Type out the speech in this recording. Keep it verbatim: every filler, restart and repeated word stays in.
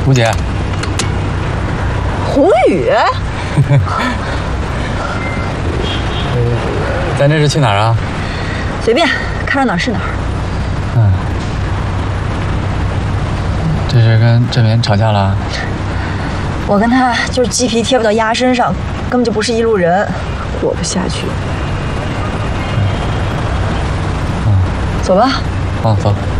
吴姐， 胡宇， 咱这是去哪儿啊？ 随便，看到哪儿是哪儿。 嗯，这是跟郑明吵架了？ 我跟他就是鸡皮贴不到鸭身上，根本就不是一路人，活不下去。 嗯， 走吧。 嗯，走。